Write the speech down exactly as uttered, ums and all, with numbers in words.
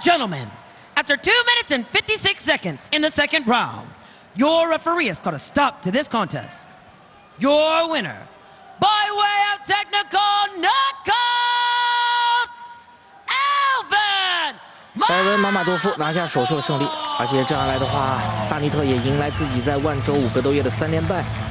gentlemen, after two minutes and fifty-six seconds in the second round, your referee has called a stop to this contest. Your winner, by way of technical knockout, Alvin 埃文·马马多夫拿下首秀胜利，而且这样来的话，萨尼特也迎来自己在万州五个多月的三连败。